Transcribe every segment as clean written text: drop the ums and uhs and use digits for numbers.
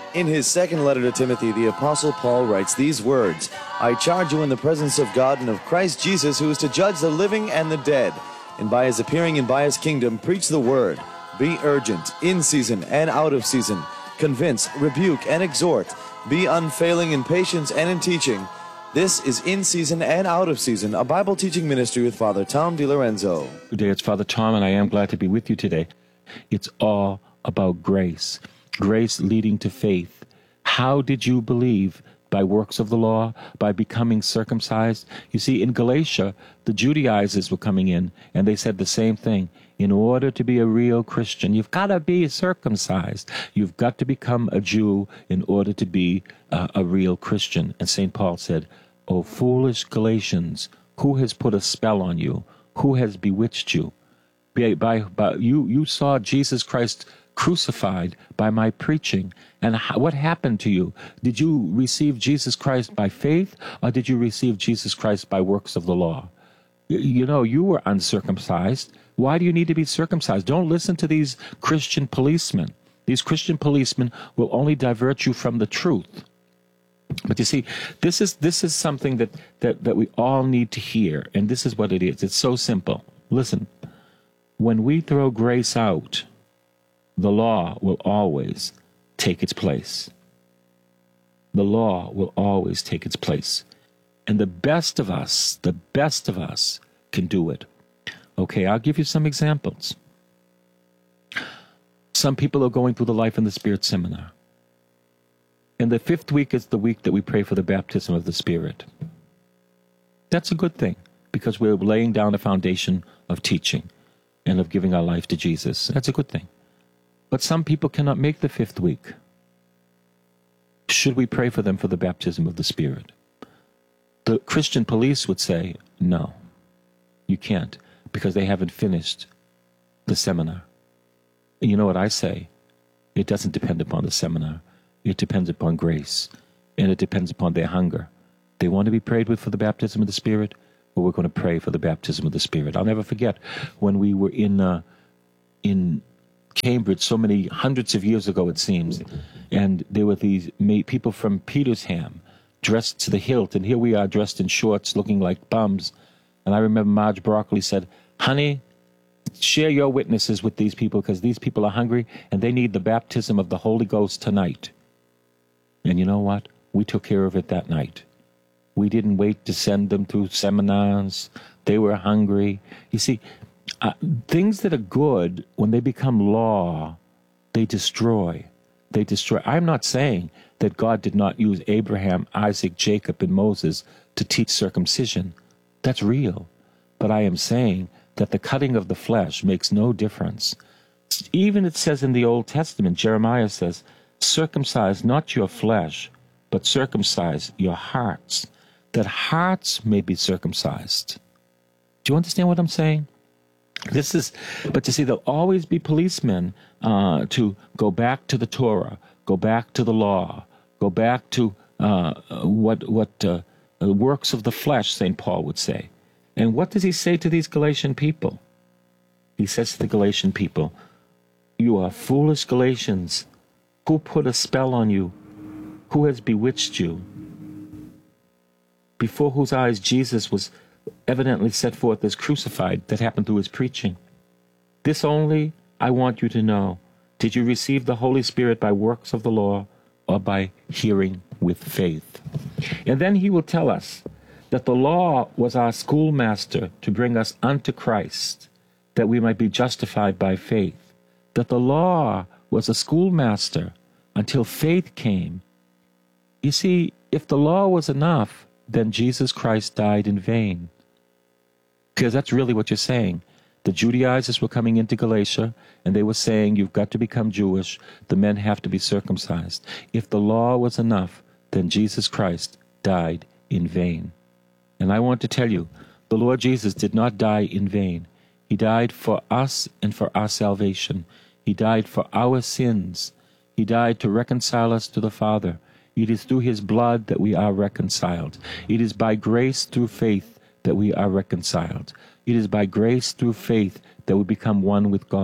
In his second letter to Timothy, the Apostle Paul writes these words, I charge you in the presence of God and of Christ Jesus, who is to judge the living and the dead, and by his appearing and by his kingdom, preach the word. Be urgent, in season and out of season. Convince, rebuke, and exhort. Be unfailing in patience and in teaching. This is In Season and Out of Season, a Bible teaching ministry with Father Tom DiLorenzo. Good day, it's Father Tom, and I am glad to be with you today. It's all about grace. Grace leading to faith. How did you believe? By works of the law? By becoming circumcised? You see, in Galatia, the Judaizers were coming in, and they said the same thing. In order to be a real Christian, you've got to be circumcised. You've got to become a Jew in order to be a real Christian. And St. Paul said, O foolish Galatians, who has put a spell on you? Who has bewitched you? You saw Jesus Christ crucified by my preaching. And what happened to you? Did you receive Jesus Christ by faith, or did you receive Jesus Christ by works of the law? You know, you were uncircumcised. Why do you need to be circumcised? Don't listen to these Christian policemen. These Christian policemen will only divert you from the truth. But you see, this is something that we all need to hear, and this is what it is. It's so simple. Listen, when we throw grace out, the law will always take its place. The law will always take its place. And the best of us can do it. Okay, I'll give you some examples. Some people are going through the Life in the Spirit seminar. And the 5th week is the week that we pray for the baptism of the Spirit. That's a good thing, because we're laying down a foundation of teaching and of giving our life to Jesus. That's a good thing. But some people cannot make the 5th week. Should we pray for them for the baptism of the Spirit? The Christian police would say, no, you can't, because they haven't finished the seminar. And you know what I say? It doesn't depend upon the seminar. It depends upon grace, and it depends upon their hunger. They want to be prayed with for the baptism of the Spirit, or we're going to pray for the baptism of the Spirit. I'll never forget when we were in Cambridge so many hundreds of years ago, it seems, and there were these people from Petersham dressed to the hilt, and here we are dressed in shorts looking like bums. And I remember Marge Broccoli said, honey, share your witnesses with these people, because these people are hungry and they need the baptism of the Holy Ghost tonight. And you know what? We took care of it that night. We didn't wait to send them through seminars. They were hungry. You see, things that are good, when they become law, they destroy. They destroy. I'm not saying that God did not use Abraham, Isaac, Jacob, and Moses to teach circumcision. That's real. But I am saying that the cutting of the flesh makes no difference. Even it says in the Old Testament, Jeremiah says, circumcise not your flesh, but circumcise your hearts, that hearts may be circumcised. Do you understand what I'm saying? But you see, there'll always be policemen to go back to the Torah, go back to the law, go back to works of the flesh, St. Paul would say. And what does he say to these Galatian people? He says to the Galatian people, you are foolish Galatians. Who put a spell on you? Who has bewitched you? Before whose eyes Jesus was evidently set forth as crucified. That happened through his preaching. This only I want you to know. Did you receive the Holy Spirit by works of the law, or by hearing with faith? And then he will tell us that the law was our schoolmaster to bring us unto Christ, that we might be justified by faith. That the law was a schoolmaster until faith came. You see, if the law was enough, then Jesus Christ died in vain. Because that's really what you're saying. The Judaizers were coming into Galatia, and they were saying, you've got to become Jewish. The men have to be circumcised. If the law was enough, then Jesus Christ died in vain. And I want to tell you, the Lord Jesus did not die in vain. He died for us and for our salvation. He died for our sins. He died to reconcile us to the Father. It is through his blood that we are reconciled. It is by grace through faith that we are reconciled. It is by grace through faith that we become one with God.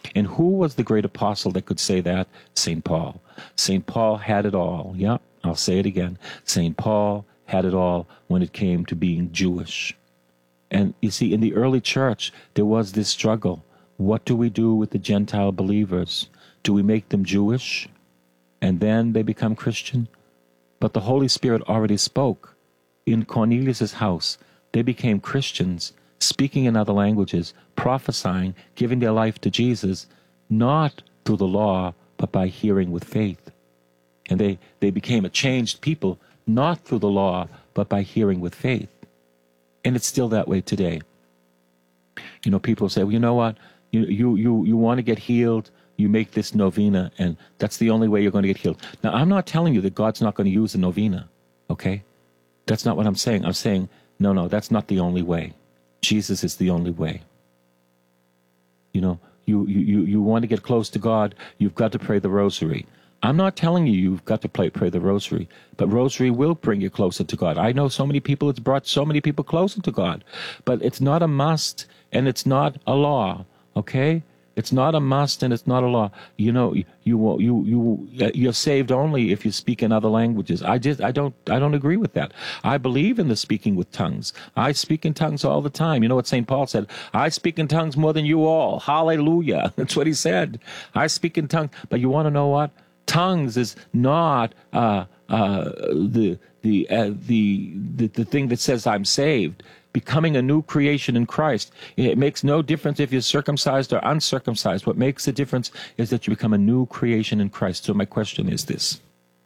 And who was the great apostle that could say that? St. Paul. St. Paul had it all. Yeah, I'll say it again. St. Paul had it all when it came to being Jewish. And you see, in the early church, there was this struggle. What do we do with the Gentile believers? Do we make them Jewish and then they become Christian? But the Holy Spirit already spoke. In Cornelius' house, they became Christians, speaking in other languages, prophesying, giving their life to Jesus, not through the law, but by hearing with faith. And they became a changed people, not through the law, but by hearing with faith. And it's still that way today. You know, people say, well, you know what? You want to get healed, you make this novena, and that's the only way you're going to get healed. Now, I'm not telling you that God's not going to use a novena, okay? That's not what I'm saying. I'm saying, no, that's not the only way. Jesus is the only way. You know, you want to get close to God, you've got to pray the rosary. I'm not telling you you've got to pray the rosary, but rosary will bring you closer to God. I know so many people, it's brought so many people closer to God, but it's not a must and it's not a law, okay? It's not a must and it's not a law. You know, you're saved only if you speak in other languages. I don't agree with that. I believe in the speaking with tongues. I speak in tongues all the time. You know what St. Paul said? I speak in tongues more than you all. Hallelujah. That's what he said. I speak in tongues. But you want to know what? Tongues is not the thing that says I'm saved. Becoming a new creation in Christ. It makes no difference if you're circumcised or uncircumcised. What makes the difference is that you become a new creation in Christ. So my question is this.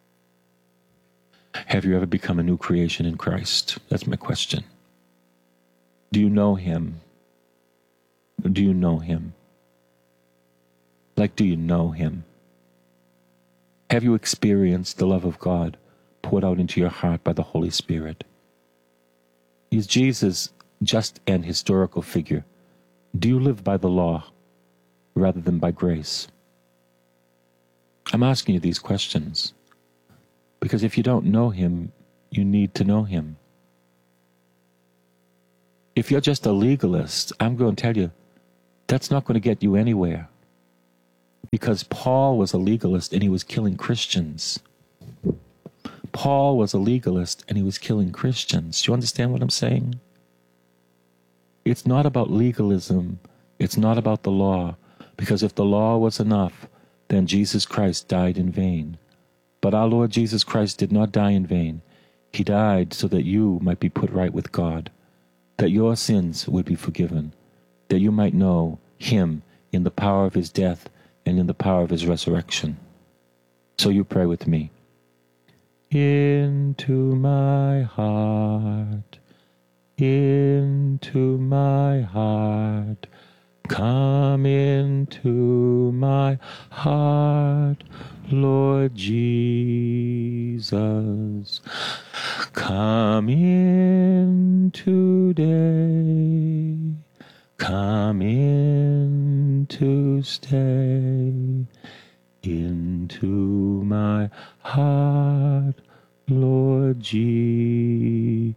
Have you ever become a new creation in Christ? That's my question. Do you know him? Do you know him? Like, do you know him? Have you experienced the love of God poured out into your heart by the Holy Spirit? Is Jesus just an historical figure? Do you live by the law rather than by grace? I'm asking you these questions because if you don't know him, you need to know him. If you're just a legalist, I'm going to tell you, that's not going to get you anywhere. Because Paul was a legalist and he was killing Christians. Paul was a legalist and he was killing Christians. Do you understand what I'm saying? It's not about legalism. It's not about the law. Because if the law was enough, then Jesus Christ died in vain. But our Lord Jesus Christ did not die in vain. He died so that you might be put right with God, that your sins would be forgiven, that you might know him in the power of his death and in the power of his resurrection. So you pray with me. Into my heart, into my heart, come into my heart, Lord Jesus. Come in today, come in to stay. Into my heart, Lord Jesus.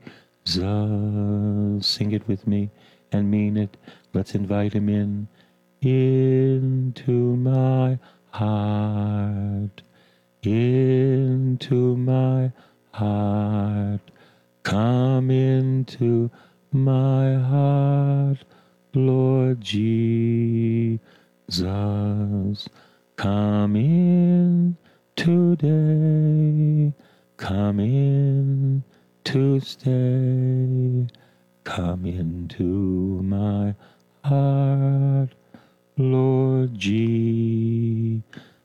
Sing it with me and mean it. Let's invite him in. Into my heart, into my heart. Come into my heart, Lord Jesus. Come in today, come in to stay, come into my heart, Lord Jesus.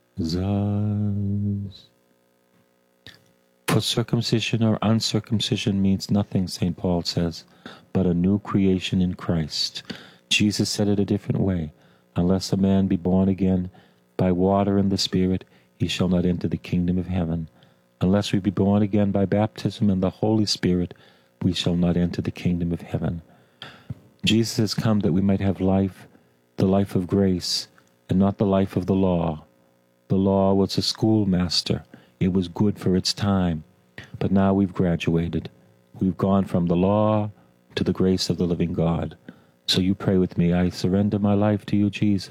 For circumcision or uncircumcision means nothing, St. Paul says, but a new creation in Christ. Jesus said it a different way. Unless a man be born again by water and the Spirit, he shall not enter the kingdom of heaven. Unless we be born again by baptism and the Holy Spirit, we shall not enter the kingdom of heaven. Jesus has come that we might have life, the life of grace, and not the life of the law. The law was a schoolmaster. It was good for its time. But now we've graduated. We've gone from the law to the grace of the living God. So you pray with me. I surrender my life to you, Jesus.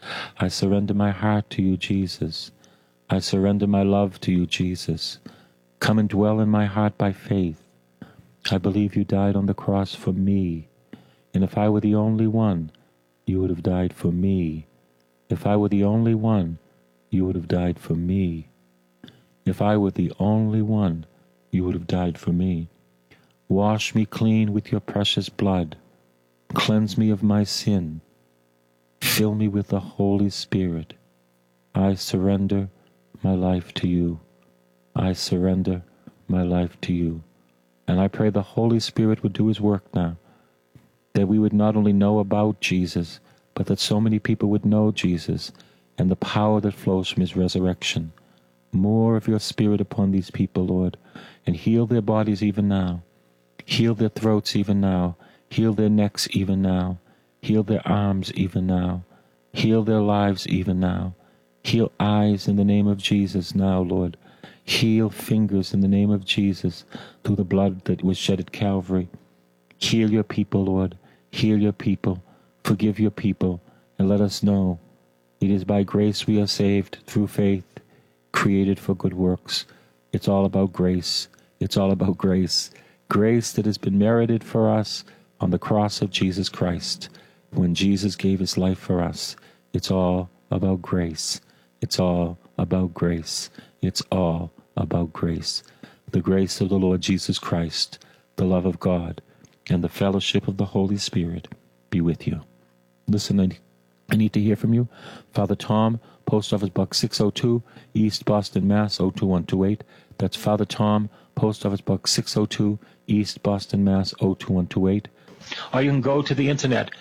I surrender my heart to you, Jesus. I surrender my love to you, Jesus. Come and dwell in my heart by faith. I believe you died on the cross for me. And if I were the only one, you would have died for me. If I were the only one, you would have died for me. If I were the only one, you would have died for me. Wash me clean with your precious blood. Cleanse me of my sin. Fill me with the Holy Spirit. I surrender my life to you. I surrender my life to you. And I pray the Holy Spirit would do his work now, that we would not only know about Jesus, but that so many people would know Jesus and the power that flows from his resurrection. More of your Spirit upon these people, Lord, and heal their bodies even now. Heal their throats even now. Heal their necks even now. Heal their arms even now. Heal their lives even now. Heal eyes in the name of Jesus now, Lord. Heal fingers in the name of Jesus through the blood that was shed at Calvary. Heal your people, Lord. Heal your people. Forgive your people. And let us know it is by grace we are saved through faith, created for good works. It's all about grace. It's all about grace. Grace that has been merited for us on the cross of Jesus Christ. When Jesus gave his life for us, it's all about grace. It's all about grace. It's all about grace. The grace of the Lord Jesus Christ, the love of God, and the fellowship of the Holy Spirit be with you. Listen, I need to hear from you. Father Tom, Post Office Box 602, East Boston, Mass. 02128. That's Father Tom, Post Office Box 602, East Boston, Mass. 02128. Or you can go to the internet,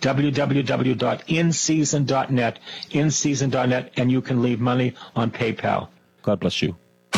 www.inseason.net, inseason.net, and you can leave money on PayPal. God bless you.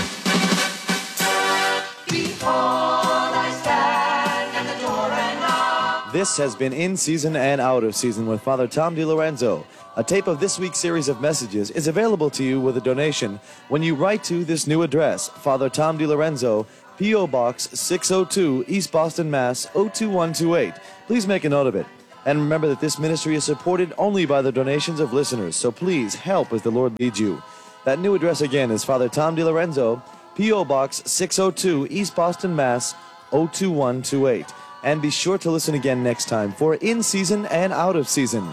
This has been In Season and Out of Season with Father Tom DiLorenzo. A tape of this week's series of messages is available to you with a donation when you write to this new address, Father Tom DiLorenzo, P.O. Box 602, East Boston, Mass. 02128. Please make a note of it. And remember that this ministry is supported only by the donations of listeners, so please help as the Lord leads you. That new address again is Father Tom DiLorenzo, P.O. Box 602, East Boston, Mass. 02128. And be sure to listen again next time for In Season and Out of Season.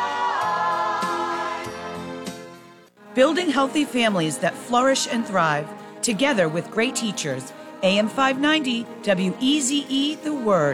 Building healthy families that flourish and thrive, together with great teachers. AM 590, WEZE, The Word.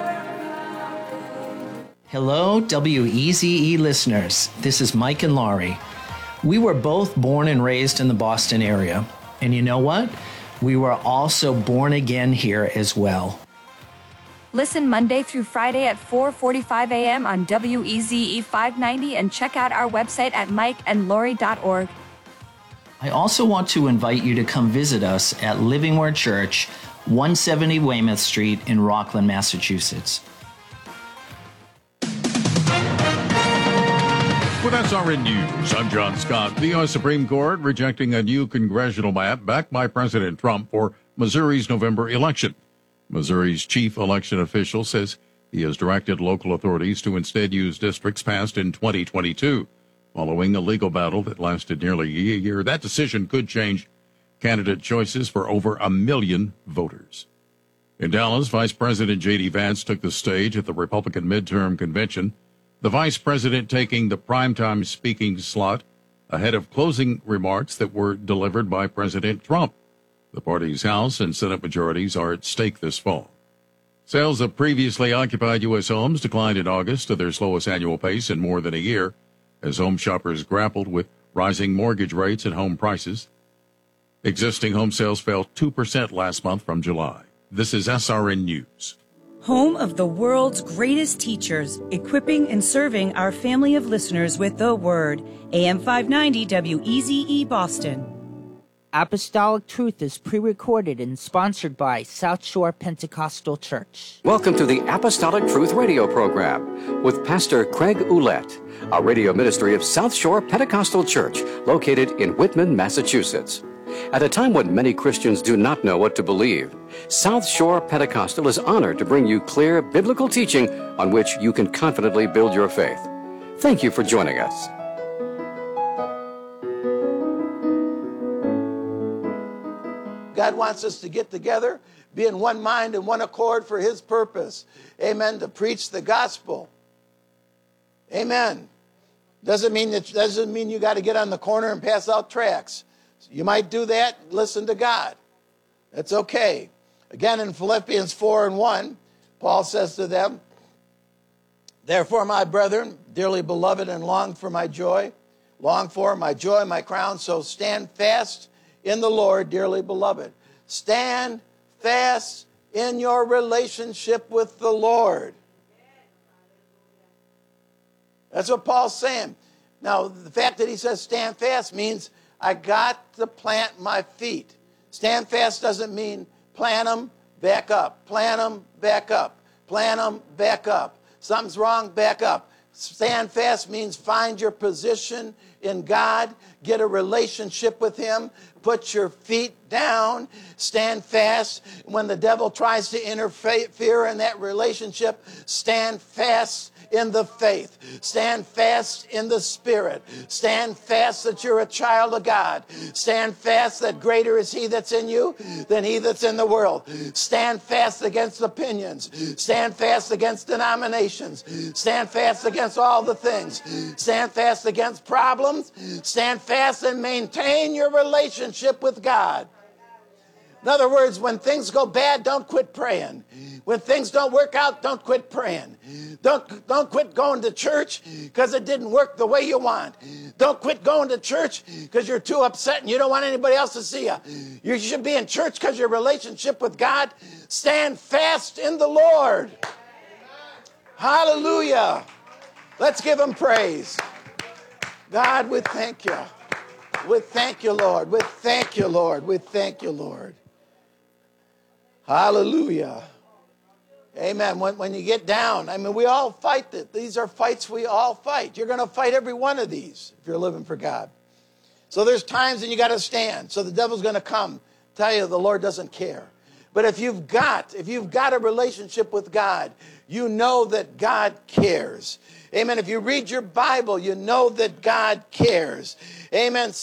Hello, WEZE listeners. This is Mike and Laurie. We were both born and raised in the Boston area. And you know what? We were also born again here as well. Listen Monday through Friday at 4:45 a.m. on WEZE 590 and check out our website at mikeandlaurie.org. I also want to invite you to come visit us at Living Word Church, 170 Weymouth Street in Rockland, Massachusetts. With SRN News, I'm John Scott. The U.S. Supreme Court rejecting a new congressional map backed by President Trump for Missouri's November election. Missouri's chief election official says he has directed local authorities to instead use districts passed in 2022. Following a legal battle that lasted nearly a year, that decision could change candidate choices for over 1 million voters. In Dallas, Vice President J.D. Vance took the stage at the Republican midterm convention, the vice president taking the primetime speaking slot ahead of closing remarks that were delivered by President Trump. The party's House and Senate majorities are at stake this fall. Sales of previously occupied U.S. homes declined in August to their slowest annual pace in more than a year, as home shoppers grappled with rising mortgage rates and home prices. Existing home sales fell 2% last month from July. This is SRN News. Home of the world's greatest teachers, equipping and serving our family of listeners with the Word. AM 590 WEZE Boston. Apostolic Truth is pre-recorded and sponsored by South Shore Pentecostal Church. Welcome to the Apostolic Truth radio program with Pastor Craig Ouellette, a radio ministry of South Shore Pentecostal Church located in Whitman, Massachusetts. At a time when many Christians do not know what to believe, South Shore Pentecostal is honored to bring you clear biblical teaching on which you can confidently build your faith. Thank you for joining us. God wants us to get together, be in one mind and one accord for his purpose. Amen. To preach the gospel. Amen. Doesn't mean you got to get on the corner and pass out tracts. You might do that. Listen to God. That's okay. Again, in Philippians 4:1, Paul says to them, therefore, my brethren, dearly beloved and long for my joy, my crown, so stand fast in the Lord, dearly beloved. Stand fast in your relationship with the Lord. That's what Paul's saying. Now, the fact that he says stand fast means I got to plant my feet. Stand fast doesn't mean plant them, back up. Plant them, back up. Plant them, back up. Something's wrong, back up. Stand fast means find your position in God, get a relationship with him, put your feet down, stand fast. When the devil tries to interfere in that relationship, stand fast in the faith. Stand fast in the Spirit. Stand fast that you're a child of God. Stand fast that greater is he that's in you than he that's in the world. Stand fast against opinions. Stand fast against denominations. Stand fast against all the things. Stand fast against problems. Stand fast and maintain your relationship with God. In other words, when things go bad, don't quit praying. When things don't work out, don't quit praying. Don't quit going to church because it didn't work the way you want. Don't quit going to church because you're too upset and you don't want anybody else to see you. You should be in church because your relationship with God. Stand fast in the Lord. Hallelujah. Let's give him praise. God, we thank you. We thank you, Lord. We thank you, Lord. We thank you, Lord. Hallelujah. Amen. When you get down, I mean, we all fight it. These are fights we all fight. You're going to fight every one of these if you're living for God. So there's times when you got to stand. So the devil's going to come, tell you the Lord doesn't care. But if you've got a relationship with God, you know that God cares. Amen. If you read your Bible, you know that God cares. Amen.